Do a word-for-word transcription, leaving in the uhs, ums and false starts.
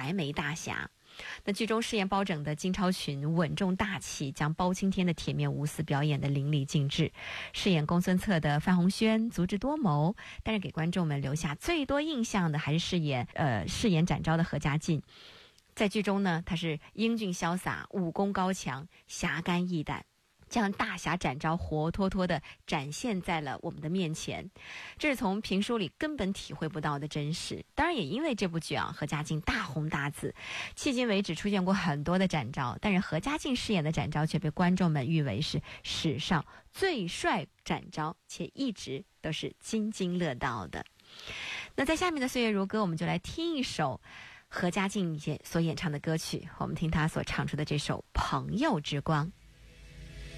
白眉大侠。那剧中饰演包拯的金超群稳重大气，将包青天的铁面无私表演得淋漓尽致。饰演公孙策的范鸿轩足智多谋，但是给观众们留下最多印象的还是饰演呃饰演展昭的何家劲。在剧中呢，他是英俊潇洒，武功高强，侠肝义胆，将大侠展昭活脱脱地展现在了我们的面前，这是从评书里根本体会不到的真实。当然也因为这部剧啊，何家劲大红大紫，迄今为止出现过很多的展昭，但是何家劲饰演的展昭却被观众们誉为是史上最帅展昭，且一直都是津津乐道的。那在下面的岁月如歌，我们就来听一首何家劲所演唱的歌曲，我们听他所唱出的这首《朋友之光》。